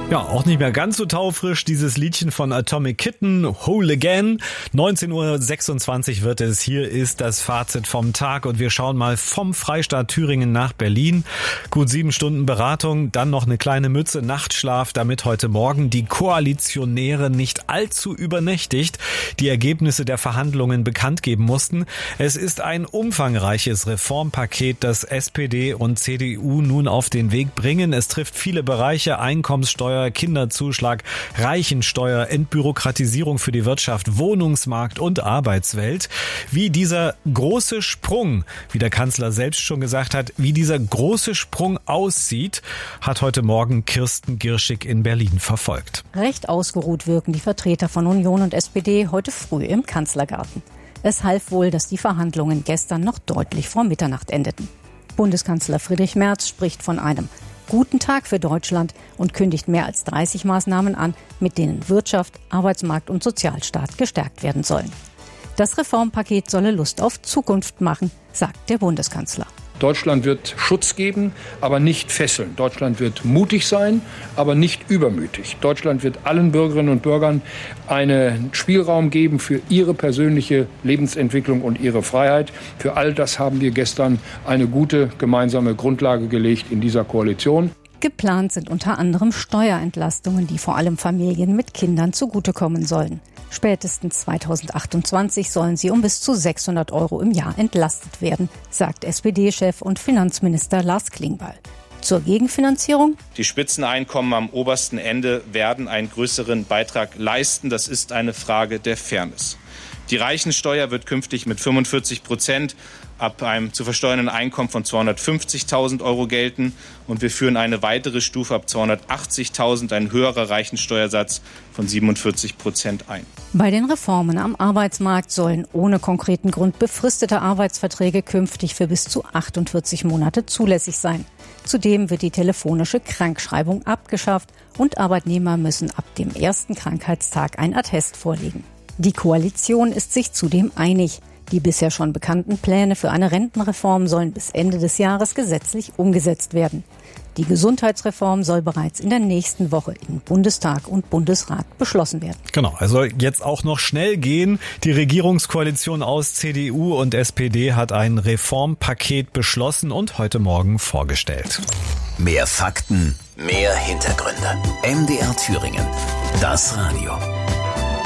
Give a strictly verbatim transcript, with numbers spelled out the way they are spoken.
Ja, auch nicht mehr ganz so taufrisch, dieses Liedchen von Atomic Kitten, Whole Again. neunzehn Uhr sechsundzwanzig wird es. Hier ist das Fazit vom Tag und wir schauen mal vom Freistaat Thüringen nach Berlin. Gut sieben Stunden Beratung, dann noch eine kleine Mütze Nachtschlaf, damit heute Morgen die Koalitionäre nicht allzu übernächtigt die Ergebnisse der Verhandlungen bekannt geben mussten. Es ist ein umfangreiches Reformpaket, das S P D und C D U nun auf den Weg bringen. Es trifft viele Bereiche, Einkommenssteuer, Kinderzuschlag, Reichensteuer, Entbürokratisierung für die Wirtschaft, Wohnungsmarkt und Arbeitswelt. Wie dieser große Sprung, wie der Kanzler selbst schon gesagt hat, wie dieser große Sprung aussieht, hat heute Morgen Kirsten Girschig in Berlin verfolgt. Recht ausgeruht wirken die Vertreter von Union und S P D heute früh im Kanzlergarten. Es half wohl, dass die Verhandlungen gestern noch deutlich vor Mitternacht endeten. Bundeskanzler Friedrich Merz spricht von einem guten Tag für Deutschland und kündigt mehr als dreißig Maßnahmen an, mit denen Wirtschaft, Arbeitsmarkt und Sozialstaat gestärkt werden sollen. Das Reformpaket solle Lust auf Zukunft machen, sagt der Bundeskanzler. Deutschland wird Schutz geben, aber nicht fesseln. Deutschland wird mutig sein, aber nicht übermütig. Deutschland wird allen Bürgerinnen und Bürgern einen Spielraum geben für ihre persönliche Lebensentwicklung und ihre Freiheit. Für all das haben wir gestern eine gute gemeinsame Grundlage gelegt in dieser Koalition. Geplant sind unter anderem Steuerentlastungen, die vor allem Familien mit Kindern zugutekommen sollen. Spätestens zweitausendachtundzwanzig sollen sie um bis zu sechshundert Euro im Jahr entlastet werden, sagt S P D-Chef und Finanzminister Lars Klingbeil. Zur Gegenfinanzierung? Die Spitzeneinkommen am obersten Ende werden einen größeren Beitrag leisten. Das ist eine Frage der Fairness. Die Reichensteuer wird künftig mit fünfundvierzig Prozent ab einem zu versteuernden Einkommen von zweihundertfünfzigtausend Euro gelten. Und wir führen eine weitere Stufe ab zweihundertachtzigtausend, ein höherer Reichensteuersatz von siebenundvierzig Prozent ein. Bei den Reformen am Arbeitsmarkt sollen ohne konkreten Grund befristete Arbeitsverträge künftig für bis zu achtundvierzig Monate zulässig sein. Zudem wird die telefonische Krankschreibung abgeschafft und Arbeitnehmer müssen ab dem ersten Krankheitstag ein Attest vorlegen. Die Koalition ist sich zudem einig. Die bisher schon bekannten Pläne für eine Rentenreform sollen bis Ende des Jahres gesetzlich umgesetzt werden. Die Gesundheitsreform soll bereits in der nächsten Woche in Bundestag und Bundesrat beschlossen werden. Genau, also jetzt auch noch schnell gehen. Die Regierungskoalition aus C D U und S P D hat ein Reformpaket beschlossen und heute Morgen vorgestellt. Mehr Fakten, mehr Hintergründe. M D R Thüringen. Das Radio.